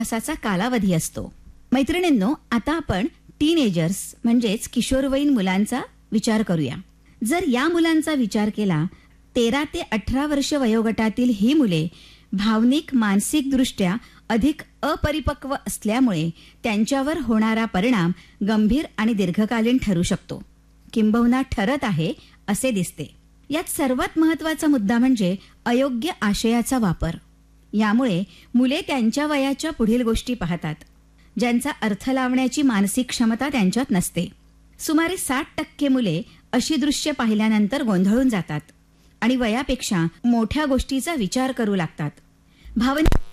तासाचा कालावधी असतो. मैत्रिणींनो, आता आपण टीनेजर्स म्हणजेच किशोरवयीन मुलांचा विचार करूया. जर या मुलांचा विचार केला, 13 ते 18 वर्ष वयोगटातील ही मुले भावनिक मानसिकदृष्ट्या अधिक अपरिपक्व असल्यामुळे त्यांच्यावर होणारा परिणाम गंभीर आणि दीर्घकालीन ठरू शकतो, किंबहुना ठरत आहे असे दिसते. यात सर्वात महत्त्वाचा मुद्दा म्हणजे अयोग्य आशयाचा वापर. यामुळे मुले त्यांच्या वयाच्या पुढील गोष्टी पाहतात, ज्यांचा अर्थ लावण्याची मानसिक क्षमता त्यांच्यात नसते. सुमारे 60% मुले अशी दृश्य पाहिल्यानंतर गोंधळून जातात आणि वयापेक्षा मोठ्या गोष्टीचा विचार करू लागतात. भावनिक